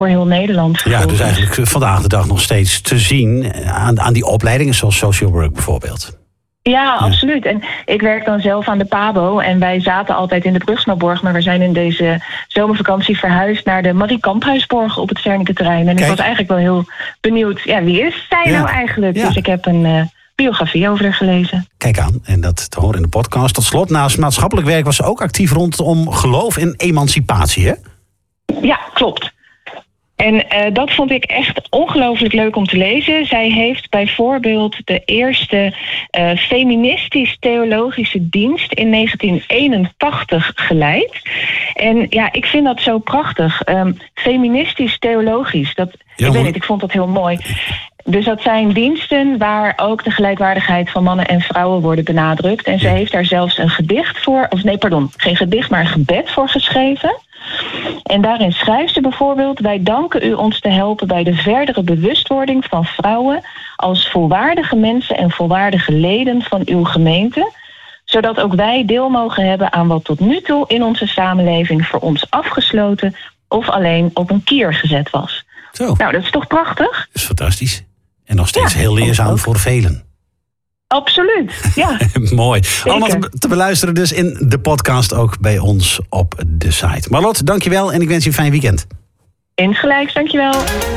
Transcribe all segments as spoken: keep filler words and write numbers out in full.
voor heel Nederland. Ja, dus eigenlijk vandaag de dag nog steeds te zien aan, aan die opleidingen zoals social work bijvoorbeeld. Ja, Ja. absoluut. En ik werk dan zelf aan de Pabo en wij zaten altijd in de Brugsmaborg, maar we zijn in deze zomervakantie verhuisd naar de Marie Kamphuisborg op het Zernike-terrein. En Kijk. ik was eigenlijk wel heel benieuwd, ja, wie is zij Ja. nou eigenlijk? Ja. Dus ik heb een uh, biografie over haar gelezen. Kijk aan, en dat te horen in de podcast. Tot slot, naast maatschappelijk werk was ze ook actief rondom geloof en emancipatie, hè? Ja, klopt. En uh, dat vond ik echt ongelooflijk leuk om te lezen. Zij heeft bijvoorbeeld de eerste uh, feministisch-theologische dienst in negentien eenentachtig geleid. En ja, ik vind dat zo prachtig. Um, feministisch-theologisch, dat, Ja, ik weet hoor. niet, ik vond dat heel mooi. Dus dat zijn diensten waar ook de gelijkwaardigheid van mannen en vrouwen worden benadrukt. En ze Ja. heeft daar zelfs een gedicht voor, of nee, pardon, geen gedicht, maar een gebed voor geschreven. En daarin schrijft ze bijvoorbeeld: wij danken u ons te helpen bij de verdere bewustwording van vrouwen als volwaardige mensen en volwaardige leden van uw gemeente, zodat ook wij deel mogen hebben aan wat tot nu toe in onze samenleving voor ons afgesloten of alleen op een kier gezet was. Zo, Nou, dat is toch prachtig? dat is fantastisch. En nog steeds Ja, heel vond ik leerzaam ook. voor velen. Absoluut, ja. Mooi. Allemaal te, te beluisteren dus in de podcast, ook bij ons op de site. Marlot, dankjewel en ik wens je een fijn weekend. Insgelijks, dankjewel.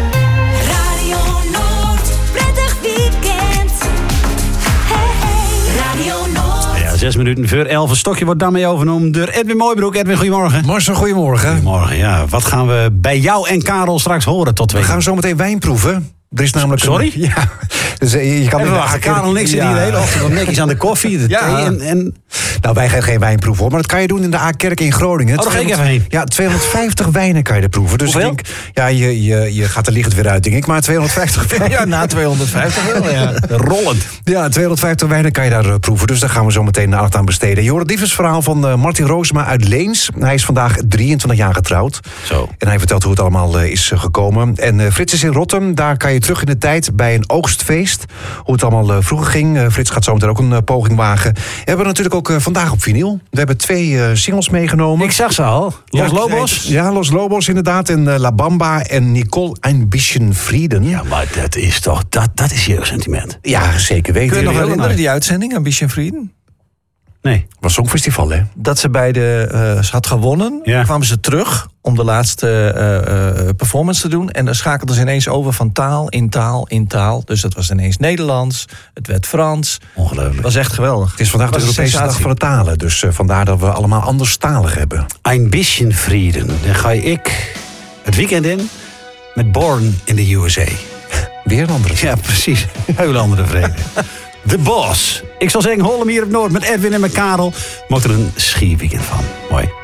Radio Noord, prettig weekend. Hey, hey. Radio Noord. Ja, zes minuten voor elf. Een stokje wordt daarmee overgenomen door Edwin Mooibroek. Edwin, goedemorgen. Marcel, goedemorgen. Goedemorgen, ja. Wat gaan we bij jou en Karel straks horen tot twee We uur? gaan zo meteen wijn proeven. Er is namelijk een- Sorry? ja. Dus eh, je kan Even wachten, Karel en ik zitten hier de hele ochtend wat netjes aan de koffie, de Ja. thee en... en... Nou, wij gaan geen wijn proeven hoor, maar dat kan je doen in de A-kerk in Groningen. Oh, daar ga ik even heen. Ja, tweehonderdvijftig wijnen kan je er proeven. Dus Hoeveel? ik denk, ja, je, je, je gaat er liggend weer uit, denk ik. Maar tweehonderdvijftig wijnen. Ja, na tweehonderdvijftig wel, ja. Rollend. Ja, tweehonderdvijftig wijnen kan je daar uh, proeven. Dus daar gaan we zo meteen aandacht aan besteden. Je hoort het liefdesverhaal van uh, Martin Roosema uit Leens. Hij is vandaag drieëntwintig jaar getrouwd. Zo. En hij vertelt hoe het allemaal uh, is uh, gekomen. En uh, Frits is in Rotterdam. Daar kan je terug in de tijd bij een oogstfeest. Hoe het allemaal uh, vroeger ging. Uh, Frits gaat zo meteen ook een uh, poging wagen. We hebben natuurlijk ook uh, vandaag op vinyl. We hebben twee uh, singles meegenomen. Ik zag ze al. Los Ja, Lobos. Ja, Los Lobos inderdaad. En uh, La Bamba en Nicole Ein bisschen Frieden. Ja, maar dat is toch... Dat, dat is jeugdsentiment. Ja, zeker weten. Kun je nog Heel herinneren, nice. die uitzending, Ambition Vrienden? Nee. Was Songfestival, hè? Dat ze bij de... Uh, ze had gewonnen, Ja. kwamen ze terug om de laatste uh, uh, performance te doen. En dan schakelden ze ineens over van taal in taal in taal. Dus dat was ineens Nederlands, het werd Frans. Ongelooflijk. Dat was echt geweldig. Het is vandaag de Was een Europese Dag sensatie. van de Talen. Dus uh, vandaar dat we allemaal anderstalig hebben. Ein bisschen Frieden. Dan ga ik het weekend in met Born in de U S A. Weer een andere. Ja, precies. Heel andere vrede. The Boss. Ik zal zeggen, hol hem hier op Noord met Edwin en met Karel. Maak er een schier weekend van. Mooi.